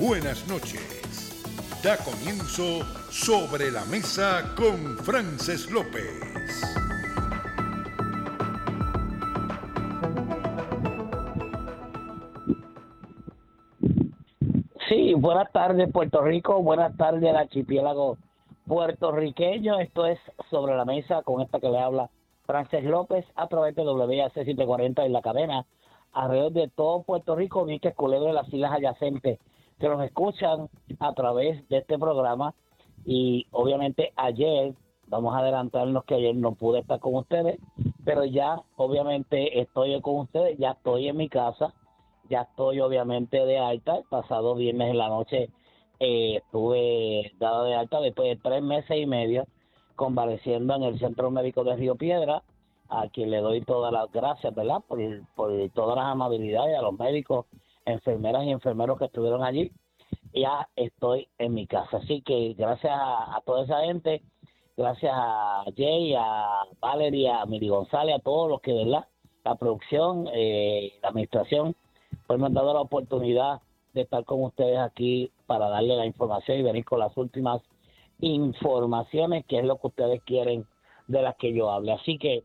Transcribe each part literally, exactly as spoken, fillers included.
buenas noches. Da comienzo Sobre la Mesa con Frances López. Sí, buenas tardes Puerto Rico, buenas tardes al archipiélago puertorriqueño. Esto es Sobre la Mesa con esta que le habla Frances López a través de W A C setecientos cuarenta en la cadena alrededor de todo Puerto Rico, Vieques, Culebra y las islas adyacentes que nos escuchan a través de este programa. Y obviamente ayer, vamos a adelantarnos que ayer no pude estar con ustedes, pero ya obviamente estoy con ustedes, ya estoy en mi casa. Ya estoy obviamente de alta. El pasado viernes en la noche eh, estuve dado de alta después de tres meses y medio convaleciendo en el Centro Médico de Río Piedra, a quien le doy todas las gracias, ¿verdad? Por, por todas las amabilidades a los médicos, enfermeras y enfermeros que estuvieron allí. Ya estoy en mi casa. Así que gracias a, a toda esa gente, gracias a Jay, a Valeria, a Miri González, a todos los que, ¿verdad? La producción, eh, la administración, pues me han dado la oportunidad de estar con ustedes aquí para darle la información y venir con las últimas informaciones, que es lo que ustedes quieren de las que yo hable. Así que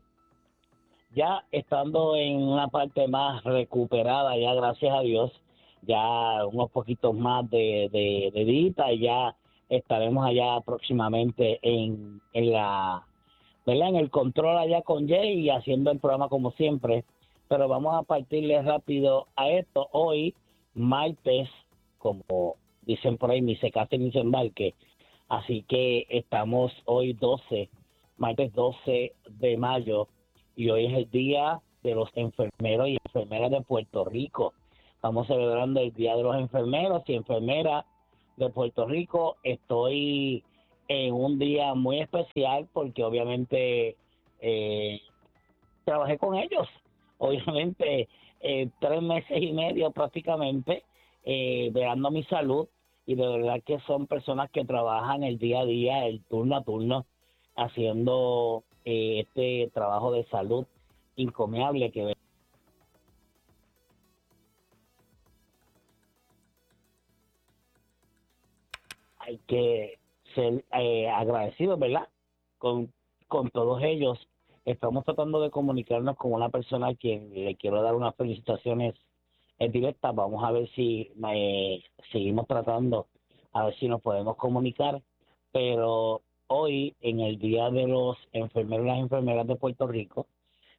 ya estando en una parte más recuperada, ya gracias a Dios, ya unos poquitos más de, de, de dita, y ya estaremos allá próximamente en, en la, ¿verdad? En el control allá con Jay y haciendo el programa como siempre. Pero vamos a partirle rápido a esto. Hoy, martes, como dicen por ahí, ni se case ni se embarque. Así que estamos hoy doce, martes doce de mayo, y hoy es el Día de los Enfermeros y Enfermeras de Puerto Rico. Estamos celebrando el Día de los Enfermeros y Enfermeras de Puerto Rico. Estoy en un día muy especial porque obviamente eh, trabajé con ellos. Obviamente, eh, tres meses y medio prácticamente, eh, velando mi salud, y de verdad que son personas que trabajan el día a día, el turno a turno, haciendo eh, este trabajo de salud encomiable que hay que ser eh, agradecidos, ¿verdad? Con, con todos ellos. Estamos tratando de comunicarnos con una persona a quien le quiero dar unas felicitaciones en directa. Vamos a ver si eh, seguimos tratando, a ver si nos podemos comunicar. Pero hoy, en el Día de los Enfermeros y las Enfermeras de Puerto Rico,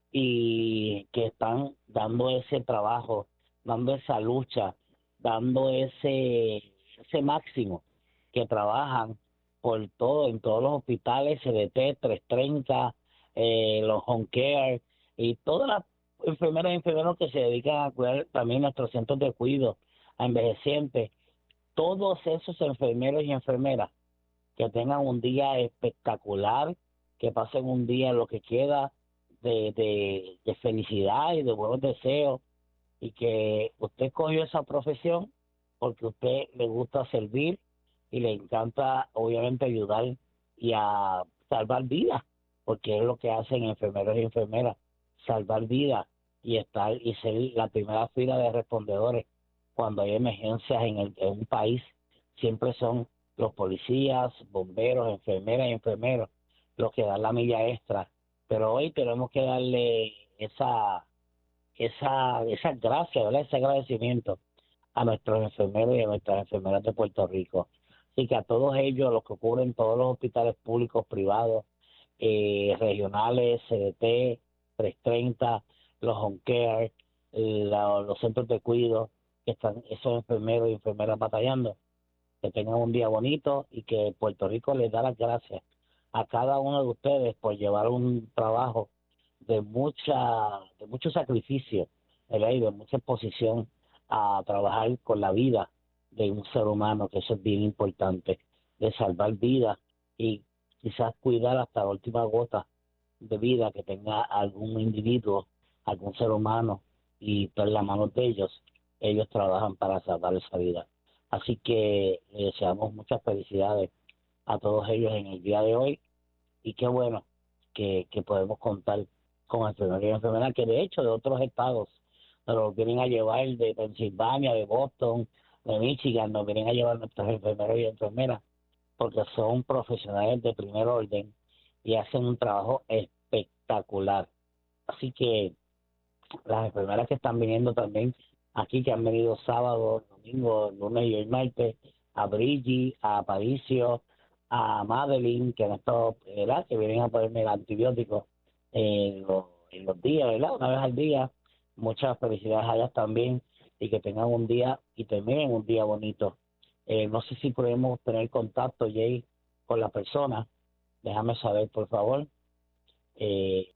y que están dando ese trabajo, dando esa lucha, dando ese, ese máximo, que trabajan por todo, en todos los hospitales, C D T, trescientos treinta, eh, los home care y todas las enfermeras y enfermeros que se dedican a cuidar también nuestros centros de cuidado a envejecientes. Todos esos enfermeros y enfermeras que tengan un día espectacular, que pasen un día lo que queda de, de, de felicidad y de buenos deseos, y que usted cogió esa profesión porque a usted le gusta servir y le encanta obviamente ayudar y a salvar vidas, porque es lo que hacen enfermeros y enfermeras, salvar vidas y estar y ser la primera fila de respondedores cuando hay emergencias en, el, en un país. Siempre son los policías, bomberos, enfermeras y enfermeros los que dan la milla extra. Pero hoy tenemos que darle esa esa esa gracia, ¿verdad? Ese agradecimiento a nuestros enfermeros y a nuestras enfermeras de Puerto Rico. Así que a todos ellos, los que cubren todos los hospitales públicos, privados, eh, regionales, C D T, trescientos treinta, los home care, la, los centros de cuidado, que están esos enfermeros y enfermeras batallando, que tengan un día bonito, y que Puerto Rico les da las gracias a cada uno de ustedes por llevar un trabajo de mucha de mucho sacrificio, ¿verdad? Y de mucha exposición a trabajar con la vida de un ser humano, que eso es bien importante, de salvar vidas y quizás cuidar hasta la última gota de vida que tenga algún individuo, algún ser humano, y por las manos de ellos, ellos trabajan para salvar esa vida. Así que le deseamos muchas felicidades a todos ellos en el día de hoy, y qué bueno que, que podemos contar con enfermeros y enfermeras que de hecho de otros estados nos los vienen a llevar, de Pensilvania, de Boston, de Michigan nos vienen a llevar nuestros enfermeros y enfermeras porque son profesionales de primer orden y hacen un trabajo espectacular. Así que las enfermeras que están viniendo también aquí, que han venido sábado, domingo, lunes y hoy martes, a Brigi, a Aparicio, a Madeline, que han estado, ¿verdad? Que vienen a ponerme el antibiótico en los, en los días, ¿verdad? Una vez al día. Muchas felicidades a ellas también y que tengan un día y terminen un día bonito. Eh, no sé si podemos tener contacto, Jay, con la persona. Déjame saber, por favor. Eh,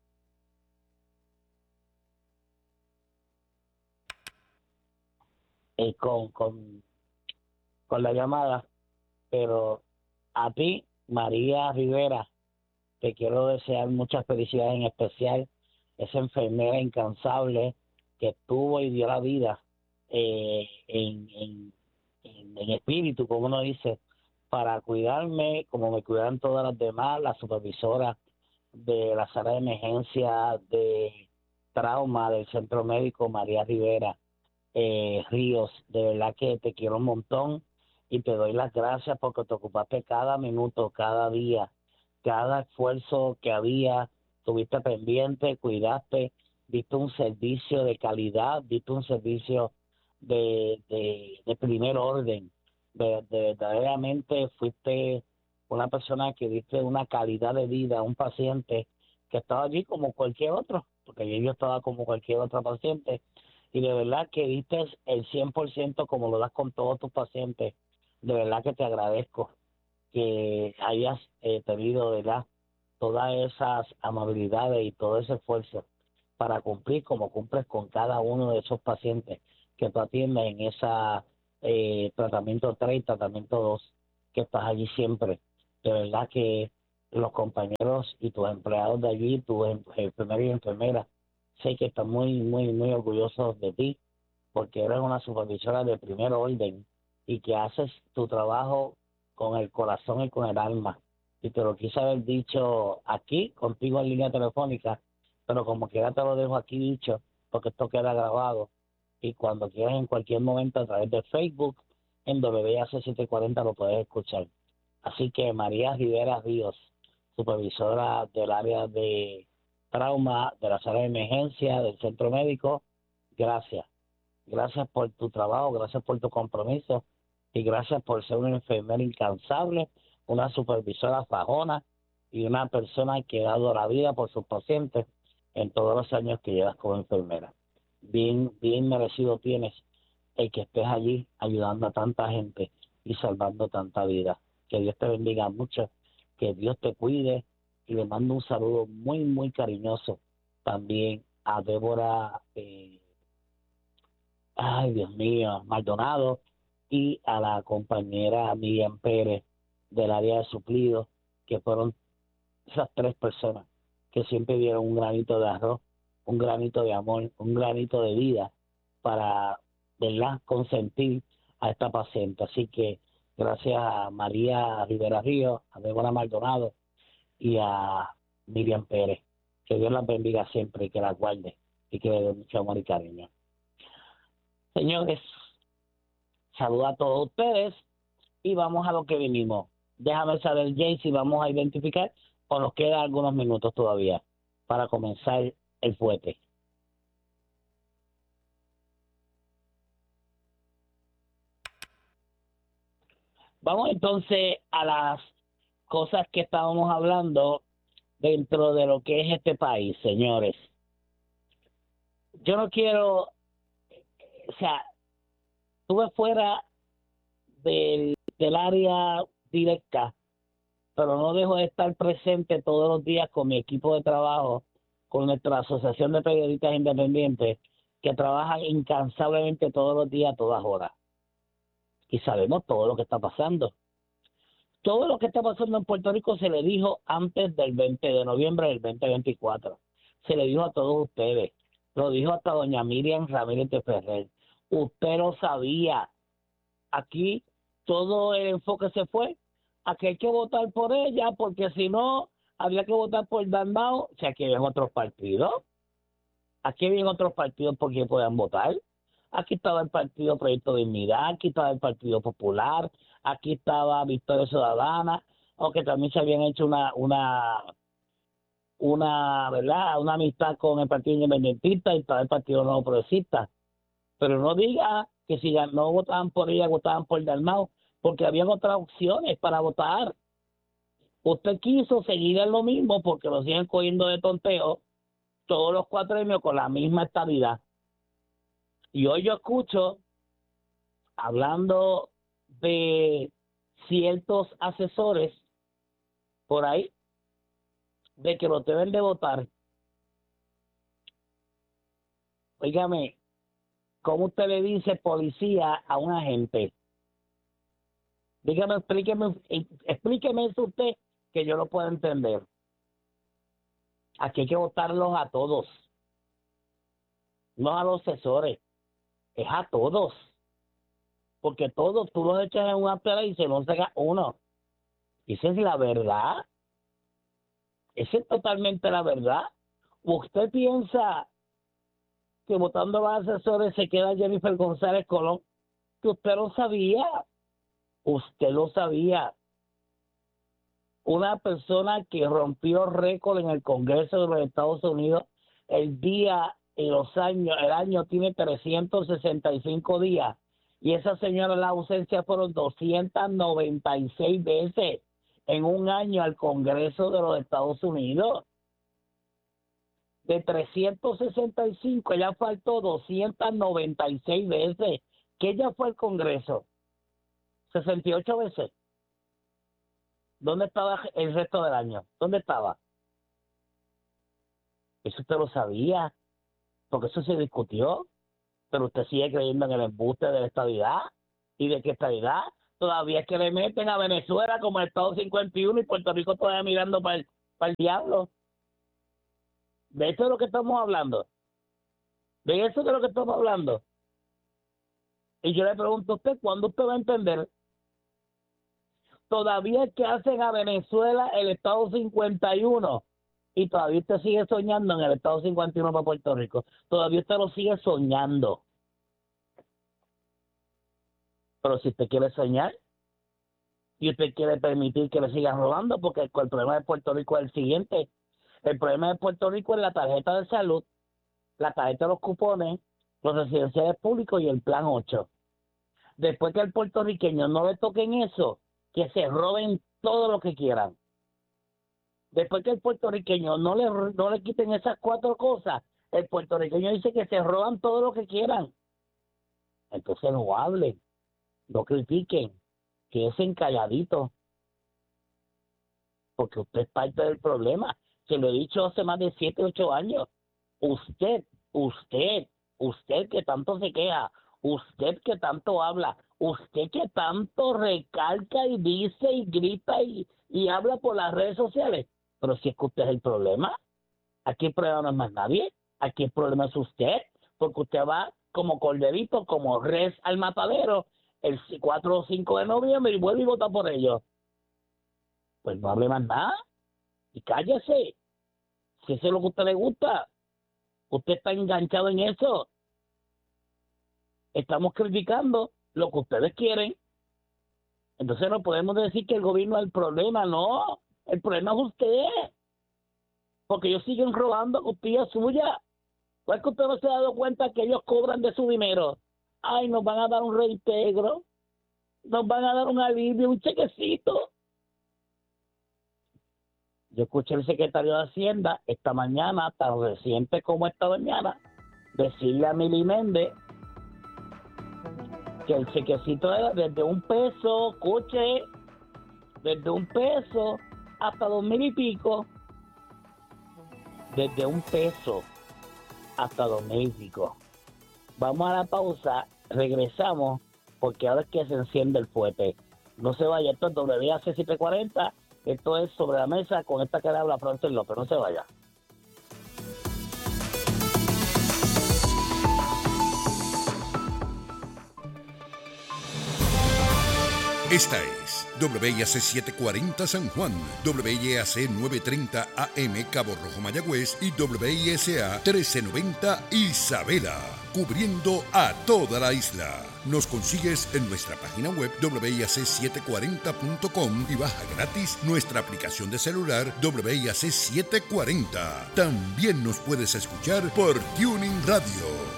eh, con, con, con la llamada, pero a ti, María Rivera, te quiero desear muchas felicidades, en especial esa enfermera incansable que estuvo y dio la vida eh, en, en, en, en espíritu, como uno dice, para cuidarme, como me cuidan todas las demás, la supervisora de la sala de emergencia de trauma del centro médico, María Rivera eh, Ríos. De verdad que te quiero un montón y te doy las gracias porque te ocupaste cada minuto, cada día, cada esfuerzo que había, tuviste pendiente, cuidaste, diste un servicio de calidad, diste un servicio de, de, de primer orden. De, de verdaderamente fuiste una persona que diste una calidad de vida a un paciente que estaba allí como cualquier otro, porque yo estaba como cualquier otro paciente, y de verdad que diste el cien por ciento como lo das con todos tus pacientes. De verdad que te agradezco que hayas eh, tenido, ¿verdad?, todas esas amabilidades y todo ese esfuerzo para cumplir como cumples con cada uno de esos pacientes que tú atiendes en esa eh, tratamiento tres y tratamiento dos, que estás allí siempre. De verdad que los compañeros y tus empleados de allí, tus enfermeros y enfermeras, sé que están muy, muy, muy orgullosos de ti porque eres una supervisora de primer orden y que haces tu trabajo con el corazón y con el alma. Y te lo quise haber dicho aquí, contigo en línea telefónica, pero como quiera te lo dejo aquí dicho, porque esto queda grabado. Y cuando quieras, en cualquier momento, a través de Facebook, en W A C setecientos cuarenta lo puedes escuchar. Así que María Rivera Ríos, supervisora del área de trauma de la sala de emergencia del centro médico, gracias. Gracias por tu trabajo, gracias por tu compromiso y gracias por ser una enfermera incansable, una supervisora fajona y una persona que ha dado la vida por sus pacientes en todos los años que llevas como enfermera. Bien, bien merecido tienes el que estés allí ayudando a tanta gente y salvando tanta vida. Que Dios te bendiga mucho, que Dios te cuide, y le mando un saludo muy, muy cariñoso también a Débora, eh, ay Dios mío, Maldonado, y a la compañera Miriam Pérez del área de suplidos, que fueron esas tres personas que siempre dieron un granito de arroz, un granito de amor, un granito de vida para, ¿verdad?, consentir a esta paciente. Así que gracias a María Rivera Ríos, a Débora Maldonado y a Miriam Pérez. Que Dios las bendiga siempre y que las guarde y que le dé mucho amor y cariño. Señores, saludo a todos ustedes y vamos a lo que vinimos. Déjame saber, Jay, si vamos a identificar o nos quedan algunos minutos todavía para comenzar el fuete. Vamos entonces a las cosas que estábamos hablando dentro de lo que es este país, señores. Yo no quiero, o sea, estuve fuera del, del área directa, pero no dejo de estar presente todos los días con mi equipo de trabajo, con nuestra Asociación de Periodistas Independientes, que trabajan incansablemente todos los días, a todas horas. Y sabemos todo lo que está pasando. Todo lo que está pasando en Puerto Rico se le dijo antes del veinte de noviembre del veinte veinticuatro. Se le dijo a todos ustedes. Lo dijo hasta doña Miriam Ramírez de Ferrer. Usted lo sabía. Aquí todo el enfoque se fue a que hay que votar por ella, porque si no, había que votar por Dalmau. O sea, que ven otros partidos. Aquí vienen otros partidos porque puedan votar. Aquí estaba el Partido Proyecto de Dignidad, aquí estaba el Partido Popular, aquí estaba Victoria Ciudadana, aunque también se habían hecho una, una, una, ¿verdad? Una amistad con el Partido Independentista y estaba el Partido Nuevo Progresista. Pero no diga que si no votaban por ella, votaban por Dalmau, porque habían otras opciones para votar. Usted quiso seguir en lo mismo porque lo siguen cogiendo de tonteo todos los cuatro años con la misma estabilidad. Y hoy yo escucho, hablando de ciertos asesores por ahí, de que lo deben de votar. Óigame, ¿cómo usted le dice policía a un agente? Dígame, explíqueme, explíqueme eso usted, que yo lo pueda entender. Aquí hay que votarlos a todos, no a los asesores, es a todos, porque todos tú los echas en una tela y se los saca uno. Esa es la verdad, esa es totalmente la verdad. ¿Usted piensa que votando a los asesores se queda Jennifer González Colón? Que usted lo sabía, usted lo sabía. Una persona que rompió récord en el Congreso de los Estados Unidos, el día y los años, el año tiene trescientos sesenta y cinco días, y esa señora, la ausencia fueron doscientas noventa y seis veces en un año al Congreso de los Estados Unidos. De trescientos sesenta y cinco, ella faltó doscientas noventa y seis veces. ¿Que ella fue al Congreso? sesenta y ocho veces. ¿Dónde estaba el resto del año? ¿Dónde estaba? Eso usted lo sabía, porque eso se discutió, pero usted sigue creyendo en el embuste de la estabilidad. ¿Y de qué estabilidad? Todavía es que le meten a Venezuela como el Estado cincuenta y uno y Puerto Rico todavía mirando para el, para el diablo. De eso es lo que estamos hablando. De eso es de lo que estamos hablando. Y yo le pregunto a usted, ¿cuándo usted va a entender? Todavía es que hacen a Venezuela el Estado cincuenta y uno y todavía usted sigue soñando en el Estado cincuenta y uno para Puerto Rico. Todavía usted lo sigue soñando. Pero si usted quiere soñar y usted quiere permitir que le sigan robando, porque el, el problema de Puerto Rico es el siguiente. El problema de Puerto Rico es la tarjeta de salud, la tarjeta de los cupones, los residenciales públicos y el plan ocho. Después que al puertorriqueño no le toquen eso, que se roben todo lo que quieran. Después que el puertorriqueño no le, no le quiten esas cuatro cosas, el puertorriqueño dice que se roban todo lo que quieran. Entonces no hablen, no critiquen, quédense calladitos, porque usted es parte del problema. Se lo he dicho hace más de siete, ocho años. Usted, usted, usted que tanto se queja, usted que tanto habla, usted que tanto recalca y dice y grita y, y habla por las redes sociales, pero si es que usted es el problema, aquí el problema no es más nadie, aquí el problema es usted, porque usted va como corderito, como res al matadero, el cuatro o cinco de noviembre y vuelve y vota por ellos. Pues no hable más nada y cállese. Si eso es lo que a usted le gusta, usted está enganchado en eso. Estamos criticando lo que ustedes quieren. Entonces no podemos decir que el gobierno es el problema, no. El problema es usted. Porque ellos siguen robando costillas suyas. ¿Cuál es que usted no se ha dado cuenta que ellos cobran de su dinero? Ay, nos van a dar un reintegro, nos van a dar un alivio, un chequecito. Yo escuché al secretario de Hacienda esta mañana, tan reciente como esta mañana, decirle a Mili Méndez que el chequecito era desde un peso, escuche, desde un peso hasta dos mil y pico, desde un peso hasta dos mil y pico. Vamos a la pausa, regresamos, porque ahora es que se enciende el fuete. No se vaya, esto es W A C siete cuarenta, esto es Sobre la Mesa, con esta que le habla Frances López, no se vaya. Esta es W I A C setecientos cuarenta San Juan, W I A C novecientos treinta A M Cabo Rojo Mayagüez y W I S A trece noventa Isabela, cubriendo a toda la isla. Nos consigues en nuestra página web W I A C setecientos cuarenta punto com y baja gratis nuestra aplicación de celular W I A C setecientos cuarenta. También nos puedes escuchar por Tuning Radio.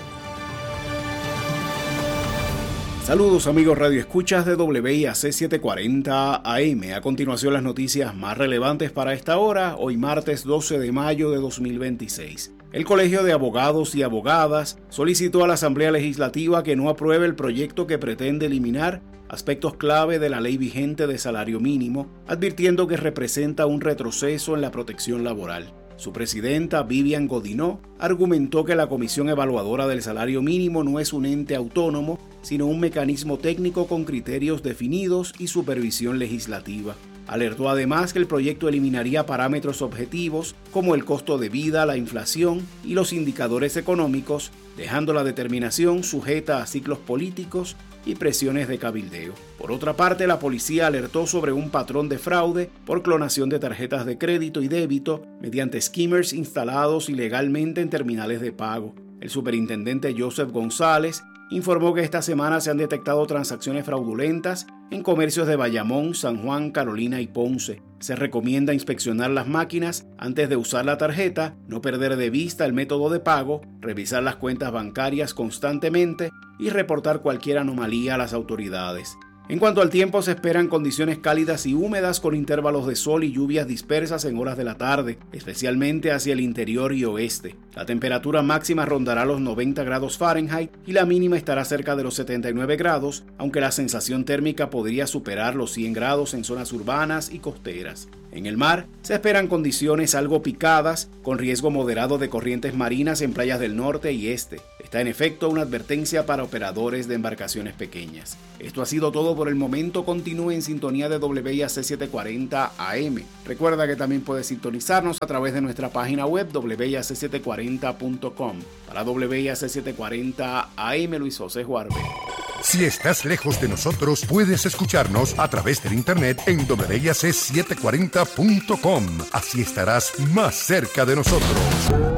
Saludos amigos Radio Escuchas de W I A C setecientos cuarenta A M. A continuación las noticias más relevantes para esta hora, hoy martes doce de mayo de dos mil veintiséis. El Colegio de Abogados y Abogadas solicitó a la Asamblea Legislativa que no apruebe el proyecto que pretende eliminar aspectos clave de la ley vigente de salario mínimo, advirtiendo que representa un retroceso en la protección laboral. Su presidenta, Vivian Godinó, argumentó que la Comisión Evaluadora del Salario Mínimo no es un ente autónomo, sino un mecanismo técnico con criterios definidos y supervisión legislativa. Alertó además que el proyecto eliminaría parámetros objetivos como el costo de vida, la inflación y los indicadores económicos, dejando la determinación sujeta a ciclos políticos y presiones de cabildeo. Por otra parte, la policía alertó sobre un patrón de fraude por clonación de tarjetas de crédito y débito mediante skimmers instalados ilegalmente en terminales de pago. El superintendente Joseph González informó que esta semana se han detectado transacciones fraudulentas en comercios de Bayamón, San Juan, Carolina y Ponce. Se recomienda inspeccionar las máquinas antes de usar la tarjeta, no perder de vista el método de pago, revisar las cuentas bancarias constantemente y reportar cualquier anomalía a las autoridades. En cuanto al tiempo, se esperan condiciones cálidas y húmedas con intervalos de sol y lluvias dispersas en horas de la tarde, especialmente hacia el interior y oeste. La temperatura máxima rondará los noventa grados Fahrenheit y la mínima estará cerca de los setenta y nueve grados, aunque la sensación térmica podría superar los cien grados en zonas urbanas y costeras. En el mar, se esperan condiciones algo picadas, con riesgo moderado de corrientes marinas en playas del norte y este. Está en efecto una advertencia para operadores de embarcaciones pequeñas. Esto ha sido todo por el momento. Continúe en sintonía de W I A C setecientos cuarenta A M. Recuerda que también puedes sintonizarnos a través de nuestra página web W I A C setecientos cuarenta punto com. Para W I A C setecientos cuarenta A M, Luis José Juarbe. Si estás lejos de nosotros, puedes escucharnos a través del internet en W I A C setecientos cuarenta punto com. Así estarás más cerca de nosotros.